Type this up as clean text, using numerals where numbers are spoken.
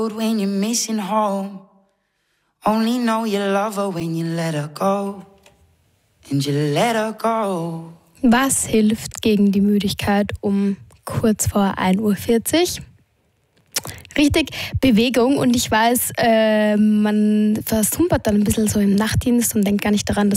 When you're missing home, only know you love her when you let her go. And you let her go. Was hilft gegen die Müdigkeit um kurz vor 1:40 Uhr? Richtig, Bewegung. Und ich weiß, man versumpert dann ein bisschen so im Nachtdienst und denkt gar nicht daran, dass